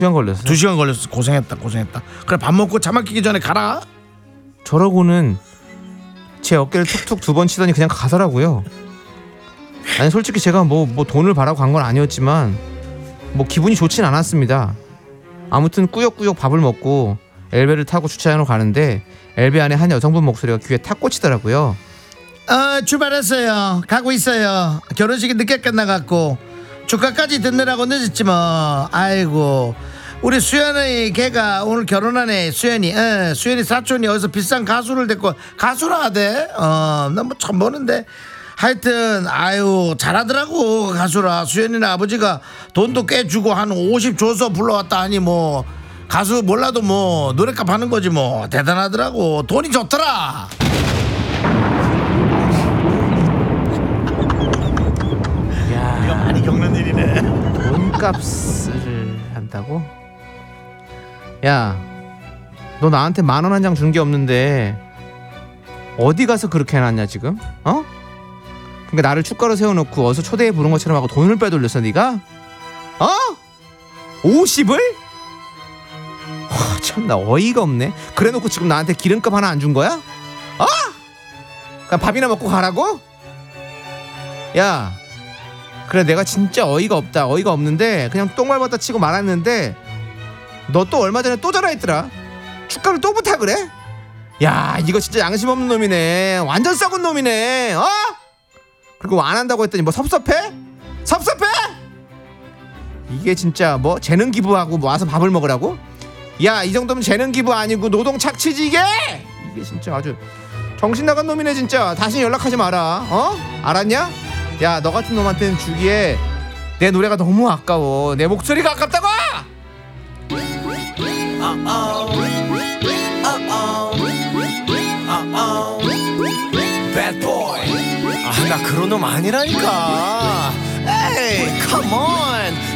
2시간 걸렸어. 2시간 걸렸어. 고생했다. 그래 밥 먹고 차 막히기 전에 가라. 저러고는 제 어깨를 툭툭 2번 치더니 그냥 가더라고요. 아니 솔직히 제가 뭐 돈을 바라고 간 건 아니었지만 뭐 기분이 좋진 않았습니다. 아무튼 꾸역꾸역 밥을 먹고 엘베를 타고 주차장으로 가는데 엘베 안에 한 여성분 목소리가 귀에 탁 꽂히더라고요. 출발했어요. 가고 있어요. 결혼식이 늦게 끝나갖고 축가까지 듣느라고 늦었지 뭐. 아이고 우리 수연이 걔가 오늘 결혼하네. 수연이 사촌이 어디서 비싼 가수를 데리고 가수라 하대. 나 뭐 처음 보는데 하여튼 아유 잘하더라고. 가수라. 수연이네 아버지가 돈도 꽤 주고 한 50 줘서 불러왔다 하니 뭐 가수 몰라도 뭐 노래값 하는 거지 뭐. 대단하더라고. 돈이 좋더라. 야, 이거 많이 겪는 일이네. 돈값을 한다고? 야, 너 나한테 10,000원 한 장 준 게 없는데 어디 가서 그렇게 해놨냐 지금? 어? 그러니까 나를 축가로 세워놓고 어서 초대해 부른 것처럼 하고 돈을 빼돌렸어 네가? 어? 50을? 참나 어이가 없네. 그래놓고 지금 나한테 기름값 하나 안 준 거야? 어? 그냥 밥이나 먹고 가라고? 야, 그래 내가 진짜 어이가 없는데 그냥 똥 밟았다 치고 말았는데 너 또 얼마 전에 또 전화했더라. 축가를 또 부탁을 해? 야, 이거 진짜 양심 없는 놈이네. 완전 썩은 놈이네. 어? 그리고 안 한다고 했더니 뭐 섭섭해? 이게 진짜 뭐 재능 기부하고 뭐 와서 밥을 먹으라고? 야, 이 정도면 재능 기부 아니고 노동 착취지 이게 진짜 아주 정신 나간 놈이네 진짜. 다시 연락하지 마라. 어? 알았냐? 야, 너 같은 놈한테는 주기에 내 노래가 너무 아까워. 내 목소리가 아깝다고. Bad boy. 나 그런 놈 아니라니까. 에이, come on.